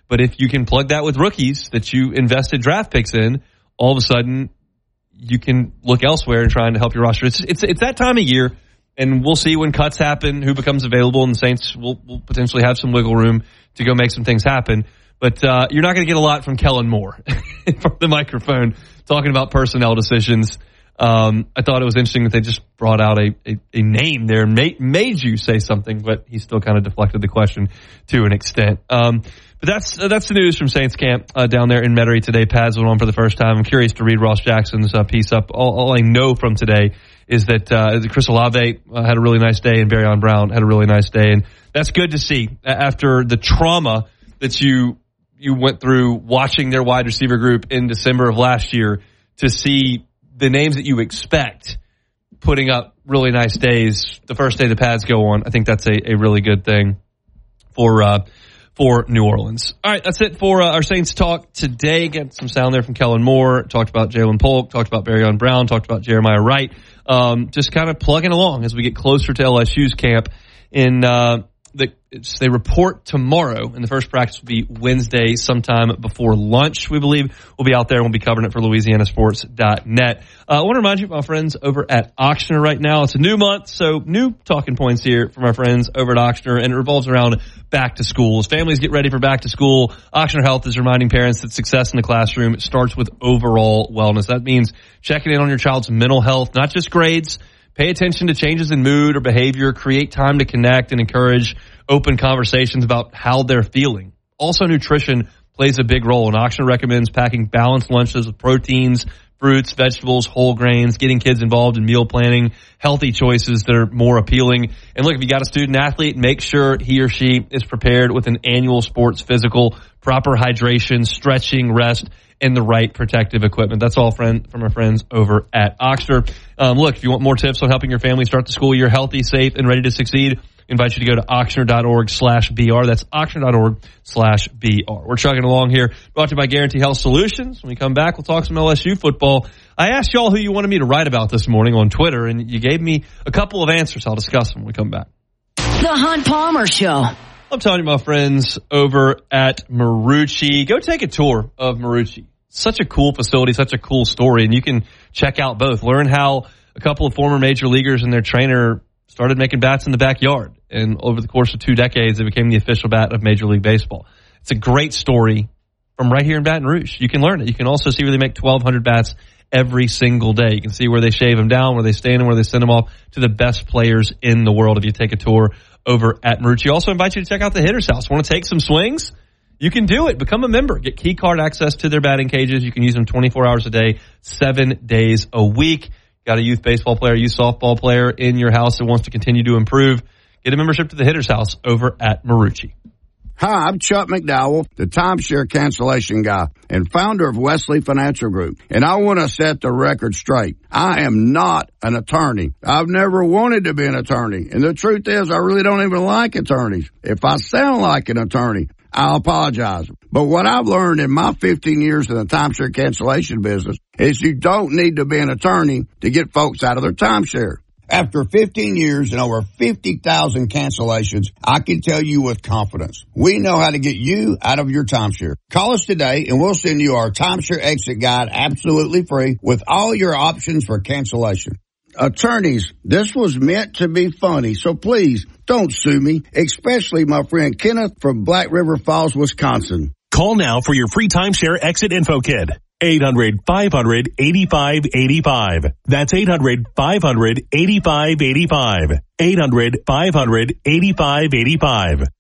But if you can plug that with rookies that you invested draft picks in, all of a sudden you can look elsewhere and trying to help your roster. It's that time of year, and we'll see when cuts happen, who becomes available, and the Saints will potentially have some wiggle room to go make some things happen. But you're not going to get a lot from Kellen Moore from the microphone talking about personnel decisions. I thought it was interesting that they just brought out a name there and made you say something, but he still kind of deflected the question to an extent. But that's the news from Saints camp down there in Metairie today. Pads went on for the first time. I'm curious to read Ross Jackson's piece up. All I know from today is that Chris Olave had a really nice day and Barryon Brown had a really nice day. And that's good to see after the trauma that you went through watching their wide receiver group in December of last year, to see the names that you expect putting up really nice days the first day the pads go on. I think that's a really good thing for New Orleans. All right, that's it for our Saints talk today. Get some sound there from Kellen Moore. Talked about Jalen Polk. Talked about Barryon Brown. Talked about Jeremiah Wright. Just kind of plugging along as we get closer to LSU's camp. They report tomorrow, and the first practice will be Wednesday sometime before lunch, we believe. We'll be out there, and we'll be covering it for LouisianaSports.net. I want to remind you of my friends over at Ochsner right now. It's a new month, so new talking points here from our friends over at Ochsner, and it revolves around back to school. As families get ready for back to school, Ochsner Health is reminding parents that success in the classroom starts with overall wellness. That means checking in on your child's mental health, not just grades. Pay attention to changes in mood or behavior. Create time to connect and encourage open conversations about how they're feeling. Also, nutrition plays a big role, and Ochsner recommends packing balanced lunches with proteins, fruits, vegetables, whole grains, getting kids involved in meal planning, healthy choices that are more appealing. And look, if you got a student athlete, make sure he or she is prepared with an annual sports physical, proper hydration, stretching, rest, and the right protective equipment. That's all from our friends over at Ochsner. Look, if you want more tips on helping your family start the school year healthy, safe, and ready to succeed, I invite you to go to Ochsner.org/BR. That's Ochsner.org/BR. We're chugging along here. Brought to you by Guarantee Health Solutions. When we come back, we'll talk some LSU football. I asked y'all who you wanted me to write about this morning on Twitter, and you gave me a couple of answers. I'll discuss them when we come back. The Hunt Palmer Show. I'm telling you, my friends over at Marucci, go take a tour of Marucci. Such a cool facility, such a cool story, and you can check out both. Learn how a couple of former major leaguers and their trainer started making bats in the backyard, and over the course of 2 decades, it became the official bat of Major League Baseball. It's a great story from right here in Baton Rouge. You can learn it. You can also see where they make 1,200 bats every single day. You can see where they shave them down, where they stand them, where they send them off to the best players in the world if you take a tour over at Marucci. Also invite you to check out the Hitter's House. Want to take some swings? You can do it. Become a member. Get key card access to their batting cages. You can use them 24 hours a day, 7 days a week. Got a youth baseball player, youth softball player in your house that wants to continue to improve? Get a membership to the Hitter's House over at Marucci. Hi, I'm Chuck McDowell, the timeshare cancellation guy and founder of Wesley Financial Group. And I want to set the record straight. I am not an attorney. I've never wanted to be an attorney. And the truth is, I really don't even like attorneys. If I sound like an attorney, I'll apologize. But what I've learned in my 15 years in the timeshare cancellation business is you don't need to be an attorney to get folks out of their timeshare. After 15 years and over 50,000 cancellations, I can tell you with confidence, we know how to get you out of your timeshare. Call us today and we'll send you our timeshare exit guide absolutely free with all your options for cancellation. Attorneys, this was meant to be funny, so please don't sue me, especially my friend Kenneth from Black River Falls, Wisconsin. Call now for your free timeshare exit info kit. 800-500-8585. That's 800-500-8585. 800-500-8585.